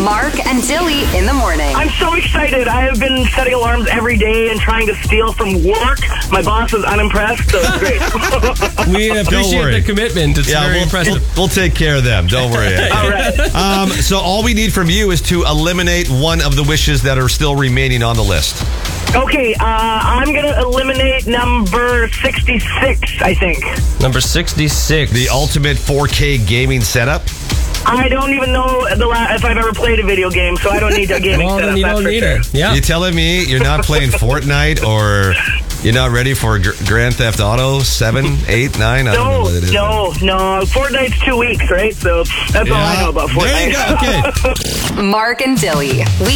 Mark and Dilly in the morning. I'm so excited. I have been setting alarms every day and trying to steal from work. My boss is unimpressed, so it's great. We appreciate the commitment. It's very impressive. We'll take care of them. Don't worry. All right. So all we need from you is to eliminate one of the wishes that are still remaining on the list. Okay, I'm going to eliminate number 66, I think. Number 66. The ultimate 4K gaming setup. I don't even know if I've ever played a video game, so I don't need a gaming Well, setup. then you that's don't for need sure. it. Yeah. You telling me you're not playing Fortnite or you're not ready for Grand Theft Auto 7, 8, 9? I don't know what it is. No. Fortnite's 2 weeks, right? So that's all I know about Fortnite. There you go. Okay. Mark and Dilly.